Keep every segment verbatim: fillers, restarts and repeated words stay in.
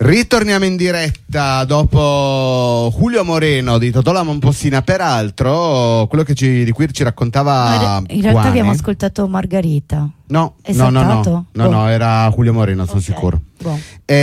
Ritorniamo in diretta dopo Julio Moreno di Totò La Momposina. Peraltro, quello che ci, di cui ci raccontava. In realtà Guani, abbiamo ascoltato Margherita. No, È no, no, no, saltato? no, Boh. no, era Julio Moreno, sono Ok, sicuro. boh.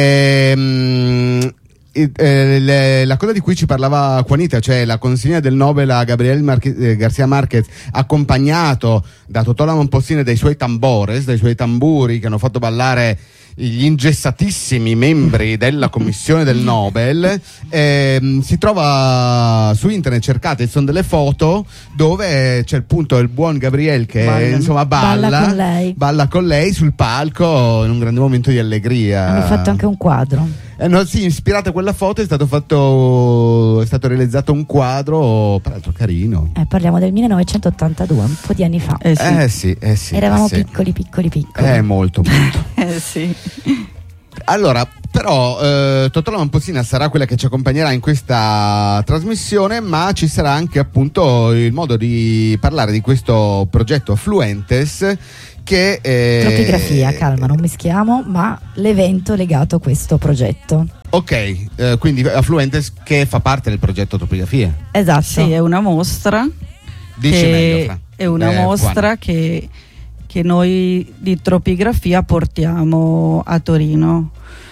Ehm, eh, eh, le- la cosa di cui ci parlava Juanita, cioè la consegna del Nobel a Gabriel Marque- eh, García Márquez, accompagnato da Totò La Momposina e dai suoi tambores, dai suoi tamburi che hanno fatto ballare gli ingessatissimi membri della commissione del Nobel, ehm, si trova su internet, cercate, sono delle foto dove c'è appunto il buon Gabriel che Balla. insomma balla, Balla con lei. balla con lei sul palco in un grande momento di allegria. Hanno fatto anche un quadro. Eh, no, sì, ispirata a quella foto è stato fatto, è stato realizzato un quadro, peraltro carino. Eh, parliamo del millenovecentottantadue, un po' di anni fa. Eh sì. Eh sì, eh sì. Eravamo eh sì. piccoli, piccoli, piccoli. Eh, molto, molto. Eh sì. Allora, però, eh, Totò La Momposina sarà quella che ci accompagnerà in questa trasmissione, ma ci sarà anche appunto il modo di parlare di questo progetto Affluentes che eh, Tropigrafia, calma, non mischiamo, ma l'evento legato a questo progetto. Ok, eh, quindi Affluentes che fa parte del progetto Tropigrafia. Esatto. Sì, è una mostra. Dici che meglio, Fra. È una Eh, mostra che, che noi di Tropigrafia portiamo a Torino.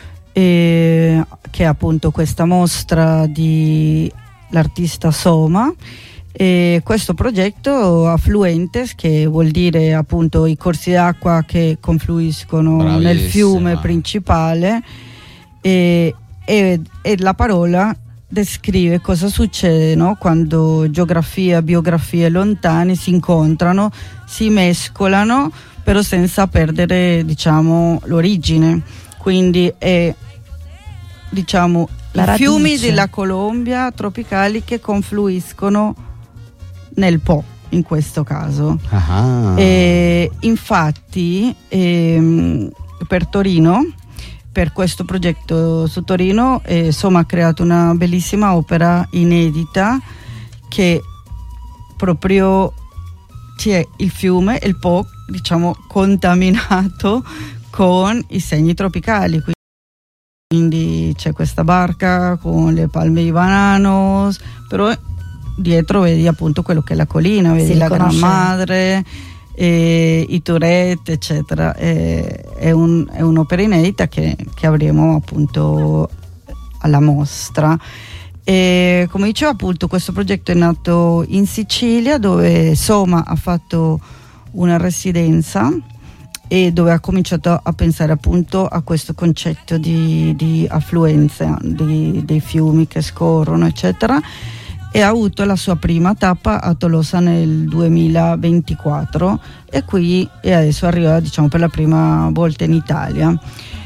E, che è appunto questa mostra di l'artista Soma. E questo progetto Affluentes, che vuol dire appunto i corsi d'acqua che confluiscono nel Bravissima. fiume principale, e, e, e la parola descrive cosa succede, no? Quando geografia, biografie lontane si incontrano, si mescolano, però senza perdere, diciamo, l'origine. Quindi è, diciamo, La i fiumi radice. della Colombia tropicali che confluiscono nel Po, in questo caso. Ah. E infatti ehm, per Torino, per questo progetto su Torino, eh, Soma ha creato una bellissima opera inedita che proprio c'è il fiume, il Po, diciamo, contaminato con i segni tropicali. Quindi c'è questa barca con le palme di banano, però dietro vedi appunto quello che è la collina, vedi Si la Gran riconosce. Madre, e i Tourette, eccetera. E, è, un, è un'opera inedita che, che avremo appunto alla mostra. E come dicevo, appunto, questo progetto è nato in Sicilia, dove Soma ha fatto una residenza e dove ha cominciato a pensare appunto a questo concetto di, di affluenza di, dei fiumi che scorrono, eccetera, e ha avuto la sua prima tappa a Tolosa nel duemilaventiquattro e qui e adesso arriva, diciamo, per la prima volta in Italia.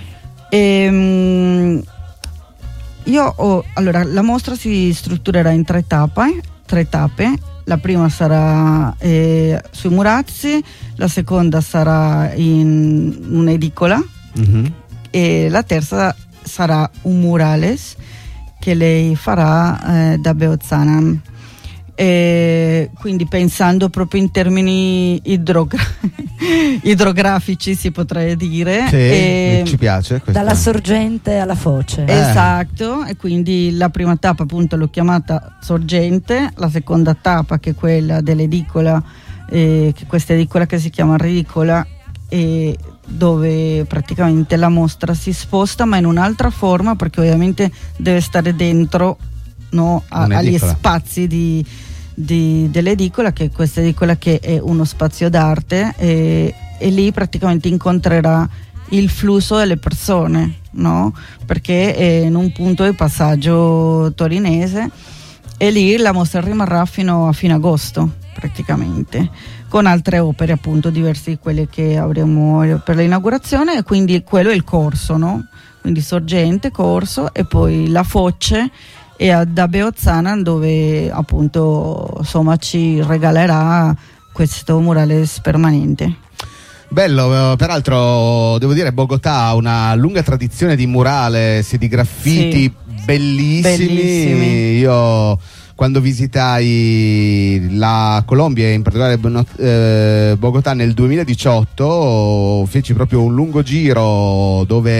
E, io ho, allora, la mostra si strutturerà in tre tappe, tre tappe. La prima sarà eh, sui Murazzi, la seconda sarà in un'edicola Mm-hmm. e la terza sarà un murales che lei farà eh, da Beozzanan. E quindi pensando proprio in termini idrogra- idrografici, si potrebbe dire. Sì, E- ci piace questa. Dalla sorgente alla foce. Eh. Esatto, e quindi la prima tappa appunto l'ho chiamata sorgente, la seconda tappa, che è quella dell'edicola, eh, che questa edicola che si chiama ridicola, e dove praticamente la mostra si sposta ma in un'altra forma, perché ovviamente deve stare dentro, no, a- agli Un'edicola. spazi di, di, dell'edicola, che è questa edicola che è uno spazio d'arte, e, e lì praticamente incontrerà il flusso delle persone, no? Perché è in un punto di passaggio torinese e lì la mostra rimarrà fino a fine agosto praticamente, con altre opere appunto diverse di quelle che avremo per l'inaugurazione, e quindi quello è il corso, no? Quindi sorgente, corso, e poi la foce e a da Beozzanan, dove appunto insomma ci regalerà questo murales permanente. Bello, eh, peraltro devo dire Bogotà ha una lunga tradizione di murales e di graffiti Sì. bellissimi. Bellissimi. Io quando visitai la Colombia e in particolare Buenos- eh, Bogotà nel duemiladiciotto feci proprio un lungo giro dove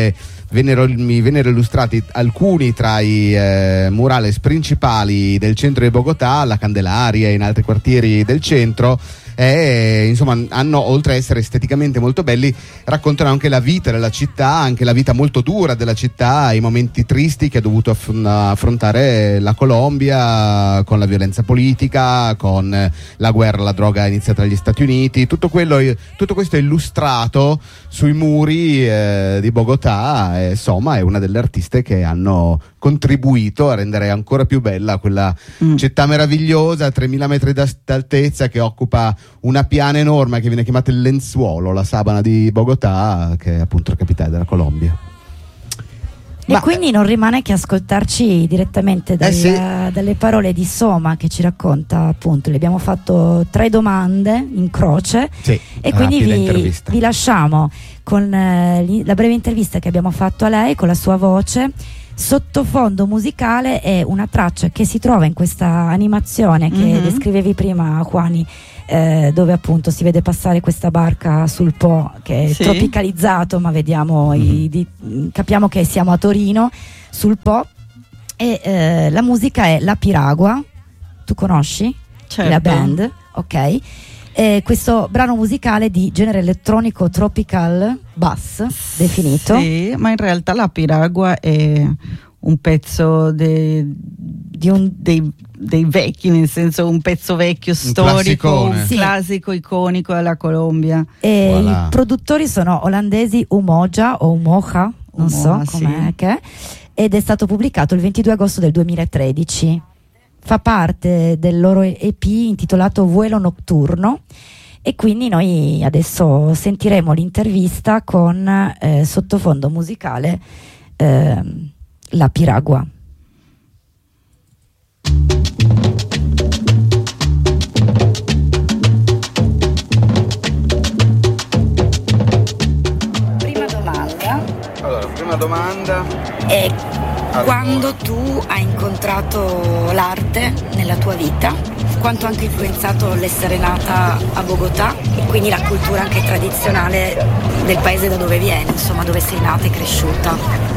vennero, mi vennero illustrati alcuni tra i eh, murales principali del centro di Bogotà, la Candelaria e in altri quartieri del centro. E insomma hanno, oltre a essere esteticamente molto belli, raccontano anche la vita della città, anche la vita molto dura della città, i momenti tristi che ha dovuto aff- affrontare la Colombia con la violenza politica, con la guerra alla droga iniziata dagli Stati Uniti. Tutto quello, tutto questo è illustrato sui muri eh, di Bogotà, e insomma è una delle artiste che hanno contribuito a rendere ancora più bella quella mm. città meravigliosa a tremila metri d'altezza, che occupa una piana enorme che viene chiamata il lenzuolo, la sabana di Bogotà, che è appunto la capitale della Colombia. E Ma, quindi non rimane che ascoltarci direttamente dal, eh sì. dalle parole di Soma, che ci racconta, appunto, le abbiamo fatto tre domande in croce, sì, e quindi vi, vi lasciamo con eh, la breve intervista che abbiamo fatto a lei, con la sua voce. Sottofondo musicale è una traccia che si trova in questa animazione che mm-hmm. descrivevi prima, Juani, eh, dove appunto si vede passare questa barca sul Po, che è sì. tropicalizzato, ma vediamo mm-hmm. i, di, capiamo che siamo a Torino sul Po, e eh, la musica è La Piragua. Tu conosci? Certo. La band, ok. Eh, questo brano musicale di genere elettronico tropical bass definito. Sì, ma in realtà La Piragua è un pezzo de, di un, dei, dei vecchi, nel senso un pezzo vecchio, un storico, un sì. classico iconico della Colombia. E voilà. I produttori sono olandesi, Umoja o Umoja, non Umoja, so com'è sì. che è, ed è stato pubblicato il ventidue agosto del duemilatredici. Fa parte del loro E P intitolato Vuelo Nocturno, e quindi noi adesso sentiremo l'intervista con eh, sottofondo musicale eh, La Piragua. Prima domanda. Allora, prima domanda è: quando tu hai incontrato l'arte nella tua vita, quanto ha anche influenzato l'essere nata a Bogotà e quindi la cultura anche tradizionale del paese da dove vieni, insomma, dove sei nata e cresciuta?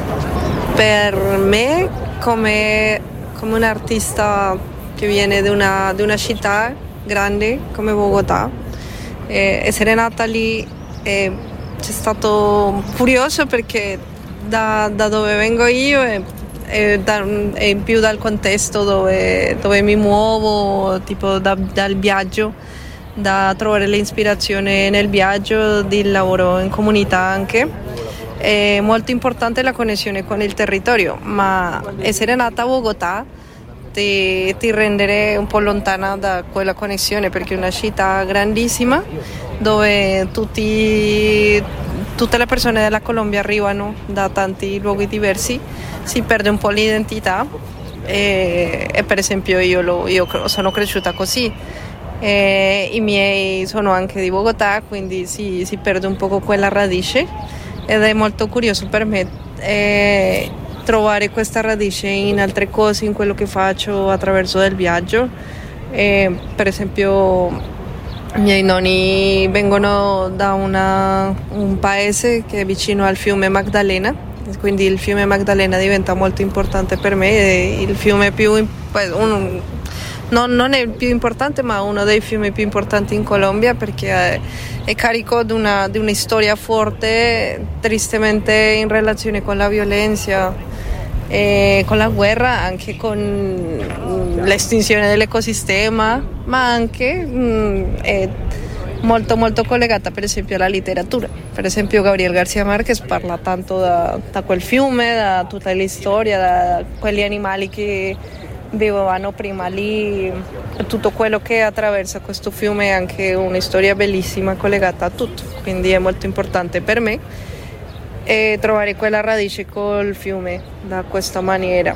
Per me, come, come un artista che viene da una, da una città grande come Bogotà, eh, essere nata lì eh, c'è stato curioso, perché da, da dove vengo io è È, da, è più dal contesto dove, dove mi muovo, tipo da, dal viaggio, da trovare l'ispirazione nel viaggio, di lavoro in comunità anche. È molto importante la connessione con il territorio, ma essere nata a Bogotà ti, ti rendere un po' lontana da quella connessione, perché è una città grandissima dove tutti, tutte le persone della Colombia arrivano da tanti luoghi diversi. Si perde un po' l'identità, e, e per esempio io, lo, io sono cresciuta così, e i miei sono anche di Bogotà, quindi si, si perde un po' quella radice, ed è molto curioso per me eh, trovare questa radice in altre cose, in quello che faccio attraverso del viaggio. E, per esempio i miei nonni vengono da una, un paese che è vicino al fiume Magdalena, quindi il fiume Magdalena diventa molto importante per me, il fiume più un, non, non è il più importante, ma uno dei fiumi più importanti in Colombia, perché è, è carico di una, di una storia forte, tristemente in relazione con la violenza e con la guerra, anche con l'estinzione dell'ecosistema, ma anche mh, è molto molto collegata per esempio alla letteratura. Per esempio Gabriel García Márquez parla tanto da, da quel fiume, da tutta la storia, da quegli animali che vivevano prima lì, tutto quello che attraversa questo fiume è anche una storia bellissima collegata a tutto, quindi è molto importante per me e trovare quella radice col fiume da questa maniera.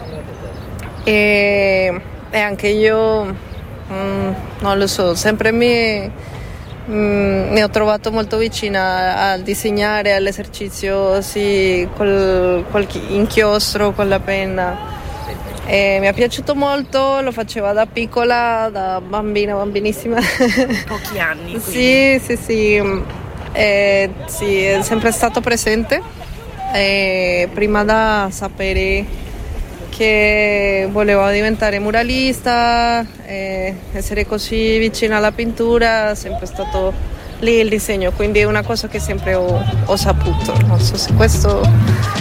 E, e anche io mm, non lo so, sempre mi Mm, mi ho trovato molto vicina a disegnare, all'esercizio, sì, col, col inchiostro, con la penna. E mi è piaciuto molto, lo facevo da piccola, da bambina, bambinissima. Pochi anni. Sì, sì, sì, e, sì, è sempre stato presente. E prima da sapere che volevo diventare muralista, e essere così vicina alla pittura, è sempre stato lì il disegno, quindi è una cosa che sempre ho, ho saputo. Non so se questo